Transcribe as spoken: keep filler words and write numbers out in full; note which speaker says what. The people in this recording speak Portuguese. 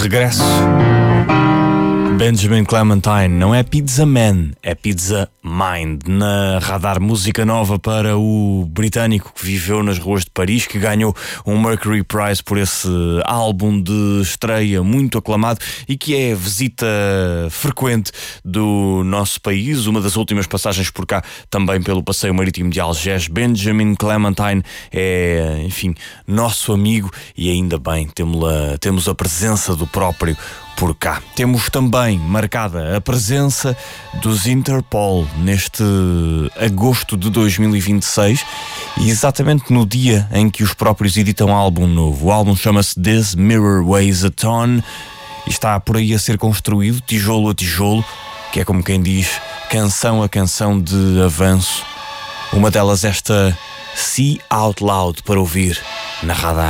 Speaker 1: regresso. Benjamin Clementine, não é Pizza Man, é Pizza Mind. Na Radar, música nova para o britânico que viveu nas ruas de Paris, que ganhou um Mercury Prize por esse álbum de estreia muito aclamado e que é visita frequente do nosso país. Uma das últimas passagens por cá também pelo Passeio Marítimo de Algés. Benjamin Clementine é, enfim, nosso amigo e ainda bem, temos-la, temos a presença do próprio por cá. Temos também marcada a presença dos Interpol neste agosto de dois mil e vinte e seis e exatamente no dia em que os próprios editam um álbum novo. O álbum chama-se This Mirror Weighs a Ton e está por aí a ser construído, tijolo a tijolo, que é como quem diz, canção a canção de avanço. Uma delas esta See Out Loud para ouvir na Radar.